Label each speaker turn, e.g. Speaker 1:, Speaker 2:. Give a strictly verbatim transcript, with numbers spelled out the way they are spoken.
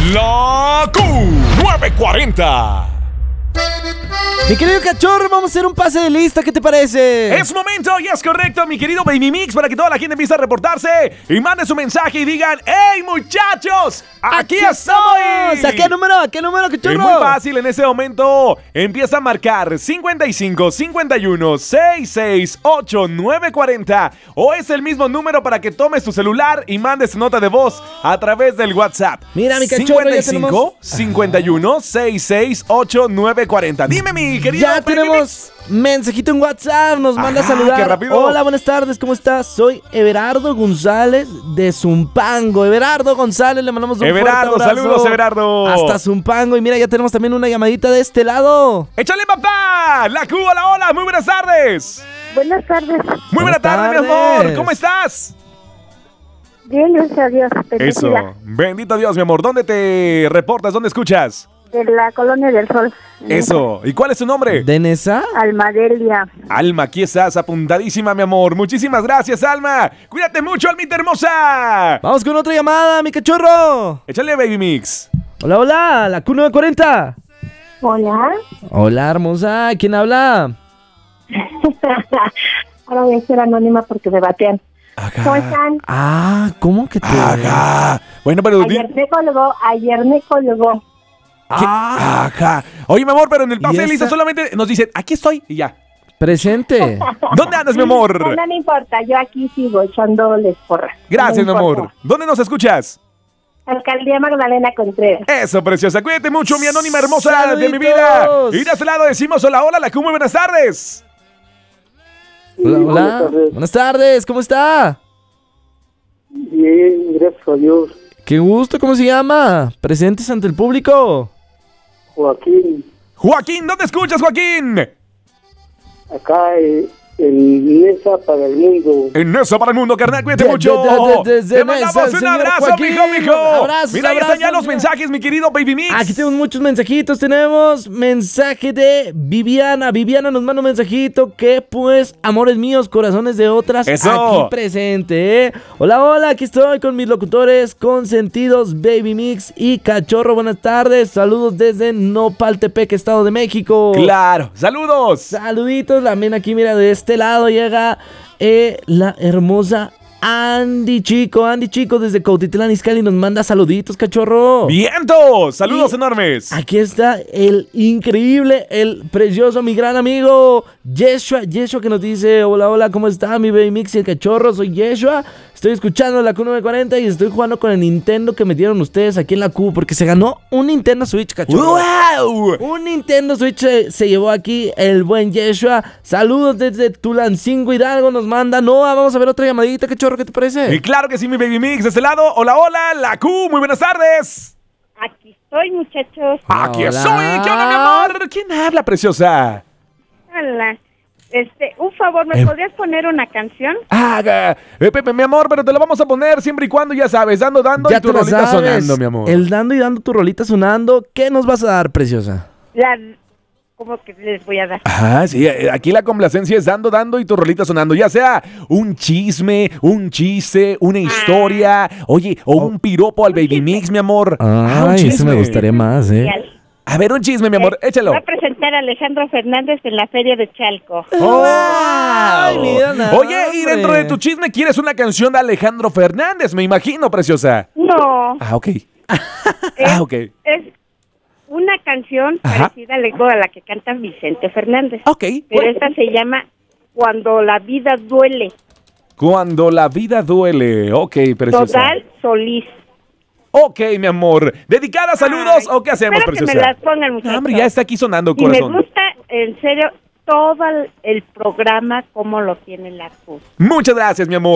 Speaker 1: La Q nueve cuarenta.
Speaker 2: Mi querido cachorro, vamos a hacer un pase de lista, ¿qué te parece?
Speaker 1: Es momento y es correcto, mi querido Baby Mix, para que toda la gente empiece a reportarse y mande su mensaje y digan: ¡Hey, muchachos! ¡Aquí,
Speaker 2: ¡Aquí
Speaker 1: estoy!
Speaker 2: estamos! ¿A qué número? ¿A qué número, cachorro?
Speaker 1: Es muy fácil en ese momento. Empieza a marcar cincuenta y cinco, cincuenta y uno, sesenta y seis, ocho, nueve cuarenta. O es el mismo número para que tomes tu celular y mandes nota de voz a través del WhatsApp.
Speaker 2: Mira, mi cachorro,
Speaker 1: cincuenta y
Speaker 2: ya
Speaker 1: cinco,
Speaker 2: tenemos...
Speaker 1: cincuenta y uno, sesenta y seis, ocho, nueve cuarenta. Dime, mi querido
Speaker 2: Ya
Speaker 1: Baby
Speaker 2: tenemos mensajito en WhatsApp, nos manda a
Speaker 1: Ajá,
Speaker 2: saludar.
Speaker 1: qué rápido.
Speaker 2: Hola, buenas tardes, ¿cómo estás? Soy Everardo González de Zumpango. Everardo González, le mandamos un
Speaker 1: Everardo,
Speaker 2: fuerte abrazo.
Speaker 1: saludos, Everardo.
Speaker 2: Hasta Zumpango. Y mira, ya tenemos también una llamadita de este lado.
Speaker 1: ¡Échale, papá! La Q, hola, hola, muy buenas tardes.
Speaker 3: Buenas tardes.
Speaker 1: Muy buenas
Speaker 2: Buenas
Speaker 1: tardes, mi
Speaker 2: tardes.
Speaker 1: amor. ¿Cómo estás?
Speaker 3: Bien, gracias a Dios.
Speaker 1: Eso,
Speaker 3: Bendecida.
Speaker 1: bendito Dios, mi amor. ¿Dónde te reportas? ¿Dónde escuchas?
Speaker 3: De la Colonia del Sol.
Speaker 1: Eso. ¿Y cuál es tu nombre?
Speaker 2: ¿De Nesa?
Speaker 3: Almadelia.
Speaker 1: Alma, aquí estás, apuntadísima, mi amor. Muchísimas gracias, Alma. Cuídate mucho, Almita hermosa.
Speaker 2: Vamos con otra llamada, mi cachorro.
Speaker 1: Échale, Baby Mix.
Speaker 2: Hola, hola, la Q nueve cuarenta.
Speaker 3: Hola.
Speaker 2: Hola, hermosa, ¿quién habla?
Speaker 3: Ahora voy a ser anónima porque me batean. ¿Cómo están?
Speaker 2: Ah, ¿cómo que te...?
Speaker 1: Ajá. Bueno, pero... di-
Speaker 3: Ayer me colgó, ayer me colgó.
Speaker 1: ¿Qué?
Speaker 2: Ah,
Speaker 1: Ajá. Oye, mi amor, pero en el pase
Speaker 2: ¿Y
Speaker 1: de lista
Speaker 2: esa?
Speaker 1: solamente nos dicen: aquí estoy y ya.
Speaker 2: presente.
Speaker 1: ¿Dónde andas, mi amor?
Speaker 3: No, no me importa, yo aquí sigo echándoles porra.
Speaker 1: Gracias, mi
Speaker 3: No me
Speaker 1: amor.
Speaker 3: importa.
Speaker 1: ¿Dónde nos escuchas?
Speaker 3: Alcaldía Magdalena Contreras.
Speaker 1: Eso, preciosa. Cuídate mucho, mi anónima hermosa de mi
Speaker 2: Saluditos.
Speaker 1: vida. Y de este lado decimos hola, hola, la Q, muy buenas tardes.
Speaker 2: Hola, hola.
Speaker 4: Buenas tardes.
Speaker 2: Buenas tardes, ¿cómo está?
Speaker 4: Bien, gracias a Dios.
Speaker 2: Qué gusto, ¿cómo se llama? Presentes ante el público.
Speaker 4: Joaquín,
Speaker 1: Joaquín, ¿dónde escuchas, Joaquín?
Speaker 4: acá eh, en Mesa para el Mundo.
Speaker 1: En eso para el mundo, carnal, cuídate
Speaker 2: De-
Speaker 1: mucho.
Speaker 2: de- de- de- desde
Speaker 1: Te mandamos
Speaker 2: Mesa,
Speaker 1: un
Speaker 2: señor
Speaker 1: abrazo,
Speaker 2: Joaquín.
Speaker 1: mijo, mijo.
Speaker 2: Abrazos,
Speaker 1: Mira, ahí están ya
Speaker 2: abrazos,
Speaker 1: los
Speaker 2: mira.
Speaker 1: mensajes, mi querido Baby Mix.
Speaker 2: Aquí tenemos muchos mensajitos. Tenemos mensaje de Viviana. Viviana nos manda un mensajito que, pues, amores míos, corazones de otras,
Speaker 1: Eso.
Speaker 2: aquí presente, ¿eh? Hola, hola, aquí estoy con mis locutores consentidos, Baby Mix y Cachorro. Buenas tardes. Saludos desde Nopaltepec, Estado de México.
Speaker 1: Claro, saludos.
Speaker 2: Saluditos, también aquí, mira, de este lado llega eh, la hermosa Andy Chico. Andy Chico desde Cautitlán Izcalli nos manda saluditos, cachorro.
Speaker 1: Vientos, saludos
Speaker 2: Y
Speaker 1: enormes.
Speaker 2: Aquí está el increíble, el precioso, mi gran amigo Yeshua. Yeshua que nos dice: hola, hola, ¿cómo está mi Baby Mix y el cachorro? Soy Yeshua. Estoy escuchando la Q nueve cuarenta y estoy jugando con el Nintendo que metieron ustedes aquí en la Q, porque se ganó un Nintendo Switch, cachorro.
Speaker 1: ¡Wow!
Speaker 2: Un Nintendo Switch se, se llevó aquí el buen Yeshua. Saludos desde Tulancingo, Hidalgo. Nos manda Noah. Vamos a ver otra llamadita, cachorro, ¿qué te parece?
Speaker 1: Y claro que sí, mi Baby Mix. De este lado, hola, hola, la Q, muy buenas tardes.
Speaker 3: Aquí estoy, muchachos.
Speaker 1: Aquí
Speaker 2: Hola.
Speaker 1: estoy. ¿Qué onda, mi amor? ¿Quién habla, preciosa?
Speaker 3: Hola. Este, un favor, ¿me
Speaker 1: Eh.
Speaker 3: podrías poner una canción?
Speaker 1: Haga. Eh, Pepe, mi amor, pero te lo vamos a poner siempre y cuando, ya sabes, dando, dando y
Speaker 2: Ya
Speaker 1: tu
Speaker 2: te la
Speaker 1: rolita
Speaker 2: sabes.
Speaker 1: sonando, mi amor.
Speaker 2: El dando y dando tu rolita sonando. ¿Qué nos vas a dar, preciosa?
Speaker 3: La, ¿cómo que les voy a dar?
Speaker 1: Ajá, sí, eh, aquí la complacencia es dando, dando y tu rolita sonando. Ya sea un chisme, un chiste, una historia, oye, o un piropo al Baby Mix, mi amor. Ah, un
Speaker 2: Ay, ese
Speaker 1: chisme.
Speaker 2: me gustaría más, ¿eh?
Speaker 1: A ver, un chisme, mi amor, échalo.
Speaker 3: Va a presentar a Alejandro Fernández en la Feria de Chalco.
Speaker 1: ¡Oh!
Speaker 2: Ay, mira nada,
Speaker 1: Oye, y
Speaker 2: hombre.
Speaker 1: dentro de tu chisme quieres una canción de Alejandro Fernández, me imagino, preciosa.
Speaker 3: No,
Speaker 1: Ah, ok.
Speaker 3: es,
Speaker 1: Ah, ok.
Speaker 3: es una canción
Speaker 1: Ajá.
Speaker 3: parecida luego a la que canta Vicente Fernández.
Speaker 1: Ok.
Speaker 3: Pero
Speaker 1: bueno.
Speaker 3: esta se llama Cuando la vida duele.
Speaker 1: Cuando la vida duele. Ok, preciosa.
Speaker 3: Total Solís.
Speaker 1: Ok, mi amor. ¿Dedicada saludos
Speaker 3: Ay,
Speaker 1: o qué hacemos,
Speaker 3: espero que
Speaker 1: preciosa?
Speaker 3: me las pongan, muchachos.
Speaker 1: No, hombre, ya está aquí sonando,
Speaker 3: Y me
Speaker 1: corazón.
Speaker 3: gusta, en serio, todo el, el programa como lo tiene la Q.
Speaker 1: Muchas gracias, mi amor.